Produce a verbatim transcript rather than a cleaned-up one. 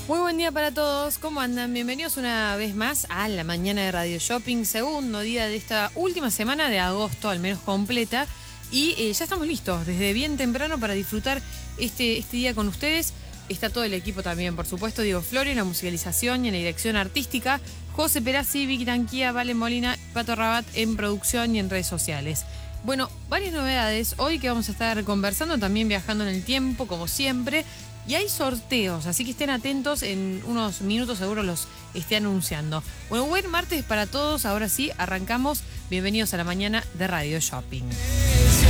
Muy buen día para todos, ¿cómo andan? Bienvenidos una vez más a la mañana de Radio Shopping, segundo día de esta última semana de agosto, al menos completa, y eh, ya estamos listos desde bien temprano para disfrutar este, este día con ustedes. Está todo el equipo también, por supuesto, Diego Flores en la musicalización y en la dirección artística, José Perazzi, Vicky Tanquía, Vale Molina, Pato Rabat en producción y en redes sociales. Bueno, varias novedades hoy que vamos a estar conversando, también viajando en el tiempo, como siempre. Y hay sorteos, así que estén atentos, en unos minutos seguro los esté anunciando. Bueno, buen martes para todos, ahora sí, arrancamos. Bienvenidos a la mañana de Radio Shopping.